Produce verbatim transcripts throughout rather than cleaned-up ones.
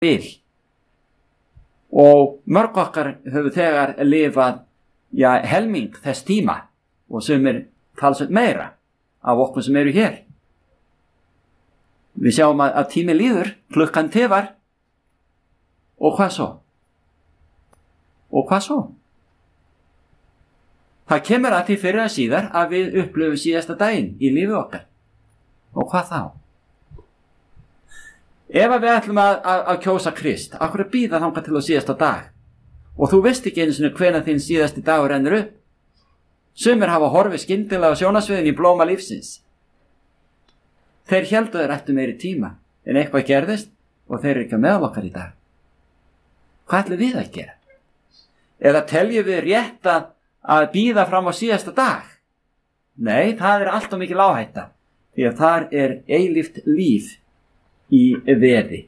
bil. Og mörg okkar höfum þegar lifað ja, helming þess tíma og sumir talsveit meira af okkur sem eru hér. Við sjáum að, að tími líður, klukkan tifar og hvað svo? Og hvað svo? Það kemur að því fyrir að síðar að við upplifum síðasta daginn í lífi okkar. Og hvað þá? Ef við ætlum að, að, að kjósa Krist, akkur að bíða þangað til á síðasta dag og þú veist ekki einu sinni hvenær þinn síðasti dagur rennur upp. Sumir hafa horfið skyndilega á sjónasviðin í blóma lífsins. Þeir héldu þeir ættu meiri tíma en eitthvað gerðist og þeir eru ekki með okkar í dag. Hvað ætlum við að gera? Eða teljum við rétt að, að bíða fram á síðasta dag? Nei, það er allt of mikil áhætta því að þar er eilíft líf í veði.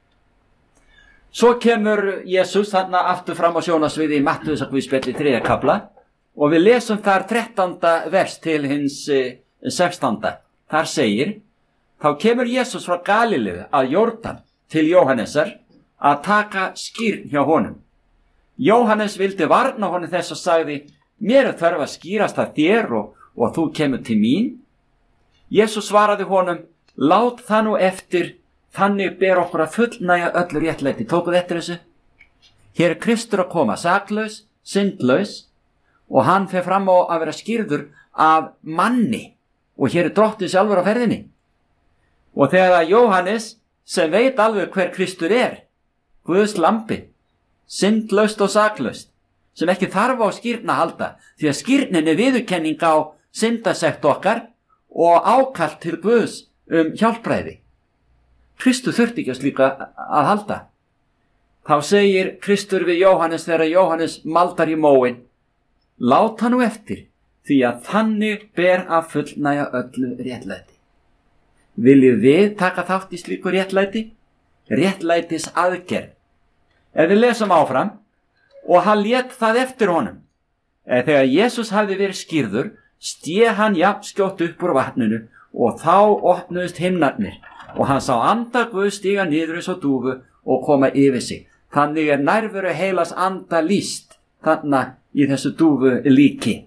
Svo kemur Jesús þarna aftur fram á sjónasviði í Mattheusarguðspjalli þriðja kafla og við lesum þar þrettánda vers til hins sextánda. Þar segir: Þá kemur Jesús frá Galileu að Jórdan til Jóhannesar að taka skírn hjá honum. Jóhannes vildi varna honum þess og sagði: Mér er þörf að skýrast að þér og, og þú kemur til mín. Jesús svaraði honum: Lát það nú eftir, þannig ber okkur að fullnægja öllu réttlæti. Tókuð eftir þessu? Hér er Kristur að koma, saklaus, syndlaus, og hann fer fram á að vera skýrður af manni. Og hér er drottinn sjálfur á ferðinni. Og þegar að Jóhannes, sem veit alveg hver Kristur er, Guðs lambi, syndlaust og saklaust, sem ekki þarf á skýrn að halda, því að skýrnin er viðurkenning á syndasekt okkar og ákall til Guðs um hjálpræði. Kristur þurfti ekki að slíka að halda. Þá segir Kristur við Jóhannes þegar Jóhannes maldar í móin: Lát hann nú eftir, því að þannig ber að fullnægja öllu réttlæti. Viljum við taka þátt í slíku réttlæti? Réttlætis aðgerð. Ef við lesum áfram, og hann lét það eftir honum. Eða þegar Jesús hafði verið skírður, sté hann jafn skjótt upp úr vatninu og þá opnuðust himnarnir og hann sá anda Guðs stíga niður eins og dúfu og koma yfir sig. Þannig er nærveru heilags anda lýst þarna í þessu dúfu líki.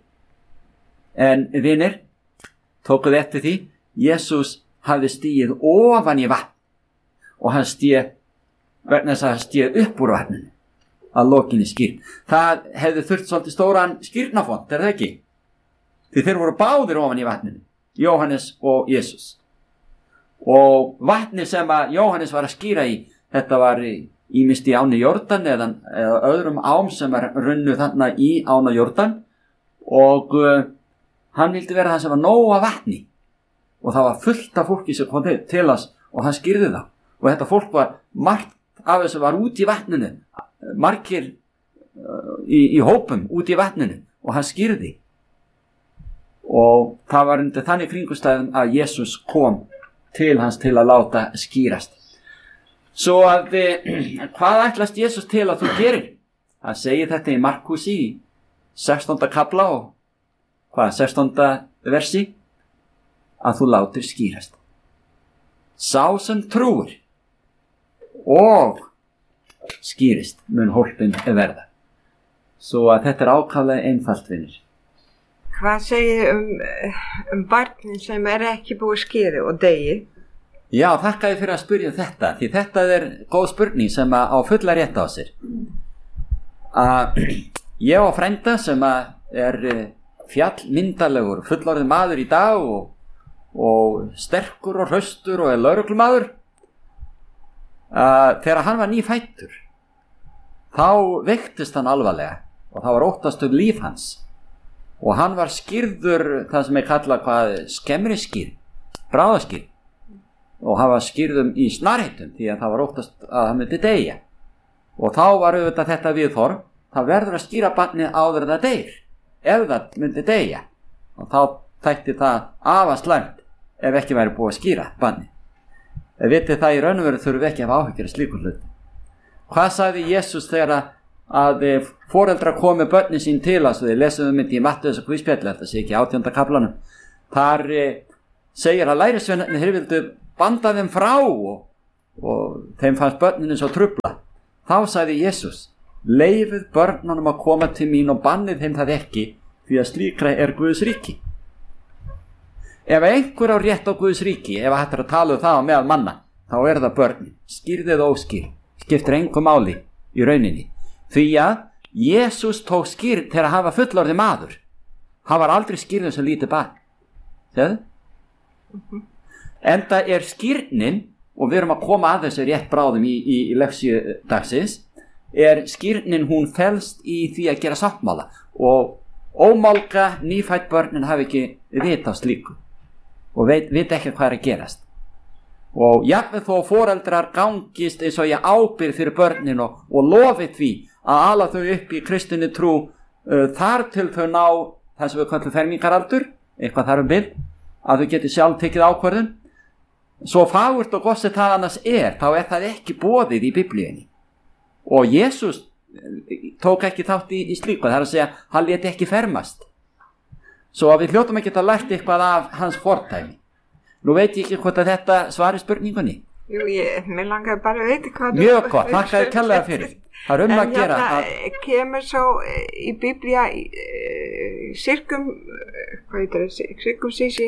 En vinir, tókuð eftir því, Jesús hafði stíið ofan í vatn og hann stíð vegna þess að hann stíð upp úr vatninu að lokinni skýrn. Það hefði þurft svolítið stóran skýrnafont, er það ekki? Því þeir voru báðir ofan í vatninu, Jóhannes og Jesús. Og vatni sem að Jóhannes var að skýra í, þetta var ýmist í ána Jórdan eða, eða öðrum ám sem er runnu þarna í ána Jórdan og uh, hann vildi vera það sem var nóg af vatni og það var fullt af fólki sem kom til, til hans og hann skýrði það og þetta fólk var margt af þessu var út í vatninu, margir uh, í, í hópum út í vatninu og hann skýrði og það var undir þannig kringustæðum að Jesús kom til hans til að láta skýrast. Svo að hvað ætlast Jesús til að þú gerir? Hann segir þetta í Markús í sextánda kafla og hvað, sextánda versi, að þú látir skýrast. Sá sem trúir og skýrist mun hólpin verða. Svo að þetta er ákaflega einfalt, vinir. Hvað segir um, um barnin sem er ekki búið skýri og degi? Já, þakka ég fyrir að spyrja þetta, því þetta er góð spurning sem á fulla rétt á sér. Að ég á frænda sem er fjallmyndalegur, fullorðinn maður í dag og, og sterkur og hraustur og er lögreglumaður. Að þegar hann var nýfættur, þá veiktist hann alvarlega og það var óttast um líf hans. Og hann var skýrður, það sem ég kalla hvað, skemmri skýr, bráðaskýr. Og hann var skýrðum í snarheitum því að það var óttast að hann myndi deyja. Og þá var auðvitað þetta viðhorf, það verður að skýra barnið áður en það deyr, ef það myndi deyja. Og þá þætti það afar slæmt ef ekki væri búið að skýra barnið. Ef vitið það í raun og veru þurfum við ekki að hafa áhyggjur af slíkum hlutum. Hvað sagði Jesús þegar að foreldrar komu börnin sín til hans og þið lesum um þetta í Mattheusarguðspjalli, þetta sé ekki átjánda kaflanum. Þar segir að lærisveinarnir þeir vildu banda þeim frá og, og þeim fannst börninu svo trufla. Þá sagði Jesús: leyfið börnunum að koma til mín og bannið þeim það ekki, því að slíkra er Guðs ríki. Ef einhver á rétt á Guðs ríki, ef hægt er að tala um það á meðal manna, þá er það börnin, skýrð eða óskýrð, skiptir engu máli í rauninni. Því að Jesús tók skýrð þegar hann var fullorðinn maður. Hann var aldrei skýrður sem lítið barn. Þegar? Mm-hmm. Enda er skýrnin, og við erum að koma að þessu rétt bráðum í, í, í leksíu dagsins, er skýrnin, hún felst í því að gera sáttmála, og ómálga nýfætt börnin hafi ekki vita á slíku og veit, veit ekki hvað er að gerast. Og jafnvel þó foreldrar gangist eins og ég ábyrgð fyrir börnin og, og lofi því að ala þau upp í kristinni trú uh, þar til þau ná það sem við kallum fermingaraldur, eitthvað þar um bil, að þau geti sjálf tekið ákvörðun. Svo fagurt og gott sem það annars er, þá er það ekki boðið í Biblíunni. Og Jesús tók ekki þátt í, í slíku, það er að segja, hann lét ekki fermast. Svo að við hljótum ekki að lært eitthvað af hans fordæmi. Nú veit ég ekki hvort að þetta svari spurningunni. Jú, ég, mér langar bara að veita hvað mjög gott, þakka þér kærlega fyrir. Það er um að gera að... En hérna kemur svo í Biblía uh, sirkum, hvað heitir það, sirkum sísi,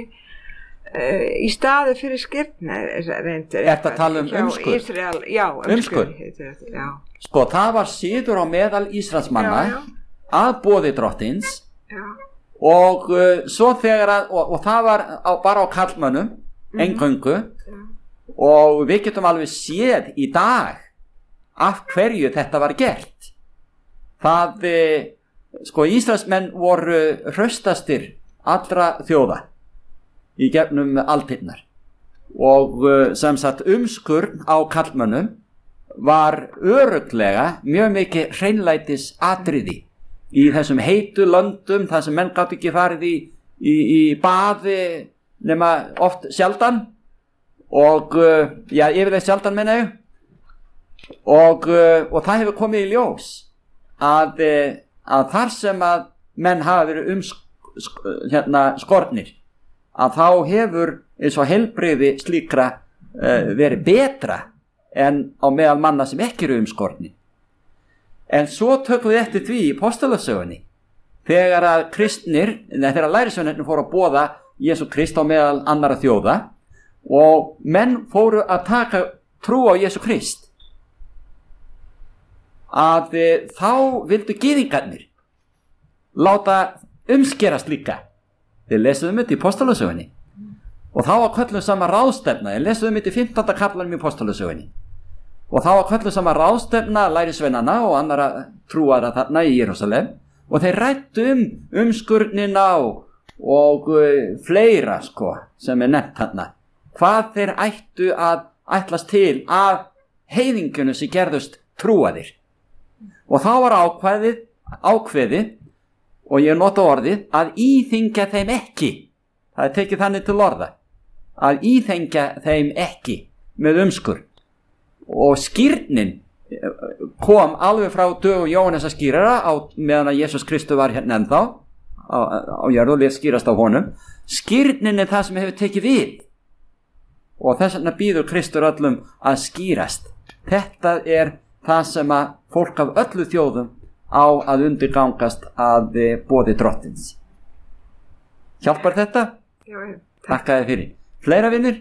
uh, í staði fyrir skýrna reyndir. Er það að tala um umskur? Ísrael, já, umskur. Umskur? Já. Sko, það var síður á meðal Ísraelsmanna að boði drottins já. Og uh, svo þegar að, og, og það var á, bara á karlmönnum, mm-hmm. eingöngu, já. Og við getum alveg séð í dag af hverju þetta var gert. Það, sko, Ísraelsmenn voru hraustastir allra þjóða í gegnum aldirnar og sem sagt umskurn á karlmönnum var örugglega mjög mikið hreinlætis atriði í þessum heitu löndum þar sem menn gátu ekki farið í, í, í baði nema oft sjaldan og, já, yfirleitt sjaldan menna ég og, og það hefur komið í ljós að, að þar sem að menn hafa verið um hérna, skornir að þá hefur eins og heilbrigði slíkra uh, verið betra en á meðal manna sem ekki eru umskornir. En svo tökum við eftir því í Postulasögunni þegar að kristnir, neða þegar lærisveinarnir fóru að boða Jesú Krist á meðal annara þjóða og menn fóru að taka trú á Jesú Krist að e, þá vildu gyðingarnir láta umskerast líka. Þeir lesuðum þetta í Postulasögunni og þá var kölluð sama ráðstefna, þeir lesuðum þetta í fimmtánda kaflanum í Postulasögunni og þá var kölluð sama ráðstefna lærisveinana og annara trúara þarna í Jerúsalem og þeir ræddu um umskurnina og, og uh, fleira sko sem er nefnt þarna. Hvað þeir ættu að ætlast til af heiðingunum sem gerðust trúaðir. Og þá var ákveðið, ákveðið, og ég nota orðið, að íþyngja þeim ekki. Það er tekið þannig til orða. Að íþyngja þeim ekki með umskur. Og skýrnin kom alveg frá dögum Jóhannesar skýrara á meðan að Jesús Kristur var hérna ennþá á, á jörðu og lét skýrast á honum. Skýrnin er það sem hefur tekið við. Og þess vegna býður Kristur öllum að skýrast. Þetta er það sem að fólk af öllu þjóðum á að undirgangast að boði drottins. Hjálpar þetta? Já, Takk að þið fyrir. Fleira vinnir?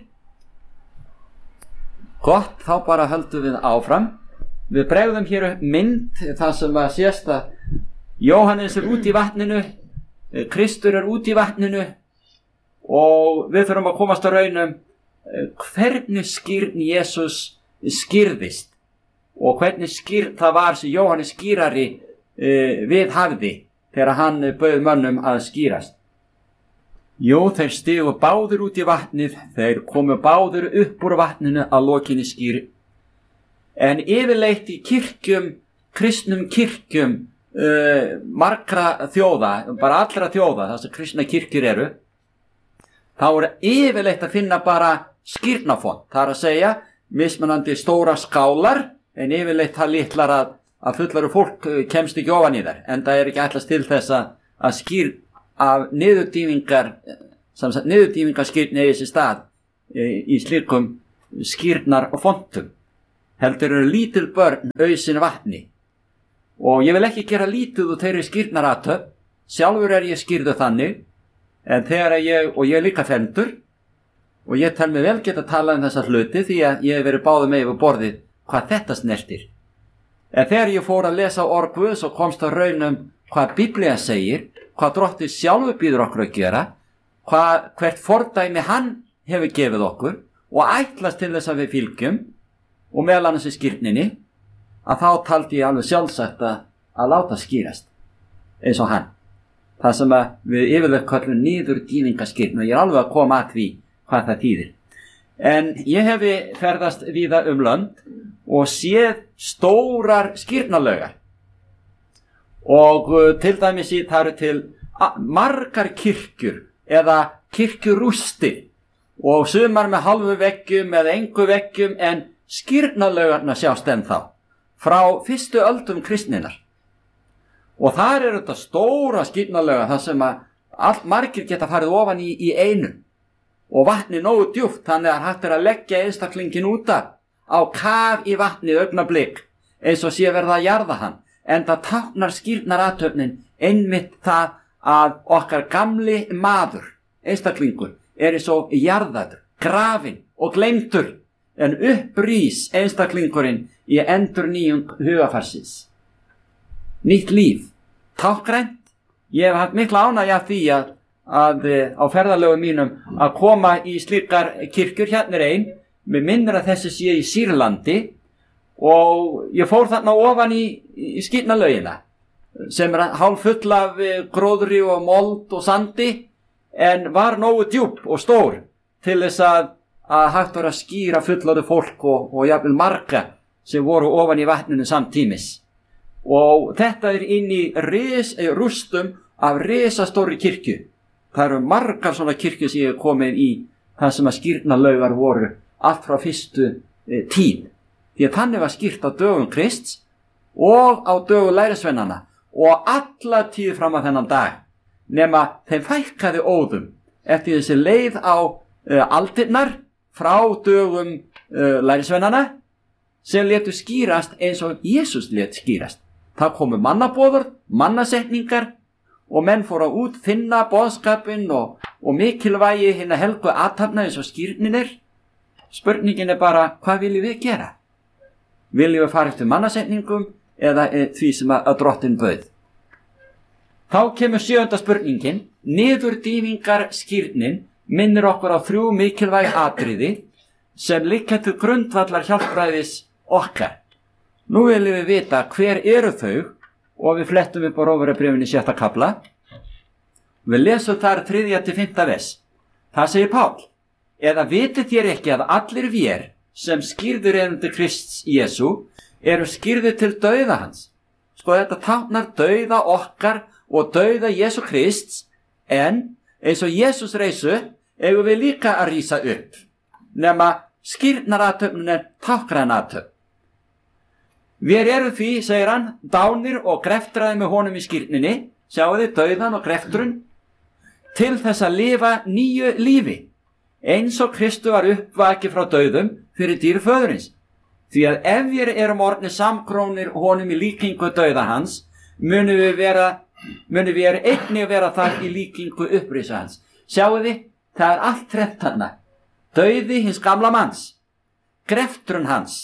Gott, þá bara höldum við áfram. Við bregðum hér upp mynd það sem að sést að Jóhannes er út í vatninu, Kristur er út í vatninu og við þurfum að komast á raunum hvernig skýrn Jesús skýrðist og hvernig skýrn það var sem Jóhannes skýrari uh, við hafði þegar hann bauð mönnum að skýrast. Jú, þeir stigu báðir út í vatnið, þeir komu báðir upp úr vatninu að lokinni skýri. En yfirleitt í kirkjum, kristnum kirkjum uh, margra þjóða, bara allra þjóða, það sem kristna kirkjur eru, þá er yfirleitt að finna bara skýrnafont, það er að segja mismunandi stóra skálar en yfirleitt það litlar að, að fullaru fólk kemst ekki ofan í þær en það er ekki ætlast til þess að, að skýr af niðurdýfingar niðurdýfingar skýrni eða þessi stað í, í slíkum skírnar og fontum, heldur eru lítil börn ausin vatni. Og ég vil ekki gera lítið úr þeirri skírnarathöfn, sjálfur er ég skírður þannig, en þegar ég, og ég er líka fermdur, og ég tel mig vel geta talað um þessa hluti því að ég hef verið báðum með yfir borðið hvað þetta snertir. En þegar ég fór að lesa orð Guðs og komst að raunum hvað Biblía segir, hvað Drottinn sjálfur býður okkur að gera, hvað, hvert fordæmi hann hefur gefið okkur og ætlast til þess að við fylgjum og meðal annars í skírninni, að þá taldi ég alveg sjálfsagt að, að láta skýrast eins og hann. Það sem að við yfirleitt kallum niður dýningaskírn og ég er alveg að koma að því hvað það þýðir. En ég hefi ferðast víða um lönd og séð stórar skírnalaugar og uh, til dæmis í það eru til margar kirkjur eða kirkjurústir og sumar með halvu veggjum eða engu veggjum en skírnalaugarna sjást ennþá frá fyrstu öldum kristninnar. Og þar er þetta stóra skírnalauga þar sem að allt margir geta farið ofan í, í einu og vatni nógu djúpt þannig að hægt er að leggja einstaklingin út af á kaf í vatni augnablik eins og sé verða að jarða hann. En það táknar skírnarathöfnin einmitt það að okkar gamli maður, einstaklingur, er eins og jarðaður, grafinn og gleymdur en upprís einstaklingurinn í endurnýjung hugafarsins. Nýtt líf, tákgrænt. Ég hef haft mikla ánægju af því að, að á ferðalögum mínum að koma í slíkar kirkjur. Hérna er ein, með minnir að þessi sé í Sýrlandi og ég fór þarna ofan í, í skírnalaugina sem er hálf full af gróðri og mold og sandi en var nógu djúp og stór til þess að, að hægt var að skýra fullorðið fólk og, og jafnvel marga sem voru ofan í vatninu samtímis. Og þetta er inn í ris, rústum af risastóri kirkju. Það eru margar svona kirkju sem ég hef komið í það sem að skírnalaugar voru allt frá fyrstu e, tíð. Því að þannig var skýrt á dögum Krists og á dögum lærisveinanna og alla tíð fram að þennan dag. Nema þeim fækkaði óðum eftir þessi leið á e, aldirnar frá dögum e, lærisveinanna sem letu skýrast eins og Jesús let skýrast. Það komu mannaboður, mannasetningar og menn fóru að útfinna boðskapinn og, og mikilvægi hinna helgu athafna eins og skírnin er. Spurningin er bara, hvað viljum við gera? Viljum við fara eftir mannasetningum eða því sem að, að Drottinn bauð? Þá kemur sjöunda spurningin. Niðurdýfingar skírnin minnir okkur á þrjú mikilvæg atriði sem liggja til grundvallar hjálpræðis okkar. Nú viljum við vita hver eru þau og við flettum upp á Rómverjabréfinu sjötta kafla. Við lesum þar þriðja til fimmta vers. Það segir Pál: eða vitið þér ekki að allir vér sem skírður eru til Krists Jesú eru skírður til dauða hans. Sko þetta táknar dauða okkar og dauða Jesú Krists en eins og Jesús reisu eigum við líka að rísa upp. Nema skírnarathöfnin er tákgrænathöfn. Við eru því, segir hann, dánir og greftraði með honum í skírninni, sjáu þið dauðan og greftrun, til þess að lifa nýju lífi, eins og Kristu var uppvakið frá dauðum fyrir dýr föðurins. Því að ef við erum orðnir samkrónir honum í líkingu dauða hans, munum við vera, munum við einnig vera þar í líkingu upprisa hans. Sjáu þið, það er allt þrennt þarna. Dauði hins gamla manns, greftrun hans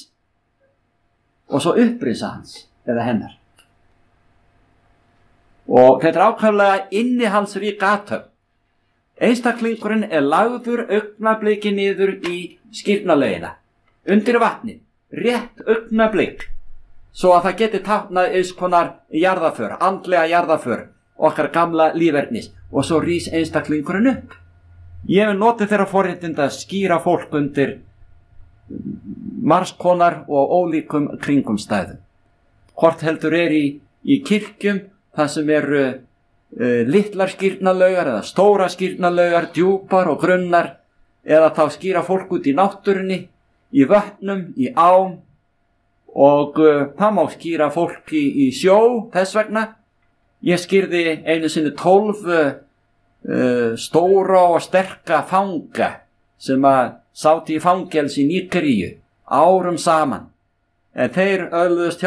og svo upprisa hans eða hennar. Og þetta er ákaflega innihaldsrík athöfn. Einstaklingurinn er lagður augnabliki niður í skírnalaugina, undir vatni, rétt augnablik, svo að það geti táknað eins konar jarðaför, andlega jarðaför okkar gamla lífernis og svo rís einstaklingurinn upp. Ég hef notið þeirra forréttinda að skýra fólk undir margskonar og ólíkum kringumstæðum. Hvort heldur er í, í kirkjum það sem eru uh, litlar skírnalaugar eða stóra skírnalaugar, djúpar og grunnar, eða þá skýra fólk út í náttúrunni, í vötnum, í ám og uh, það má skýra fólk í, í sjó þess vegna. Ég skýrði einu sinni tólf uh, stóra og sterka fanga sem að sátu í fangelsi í Nígeríu árum saman, en þeir öðluðust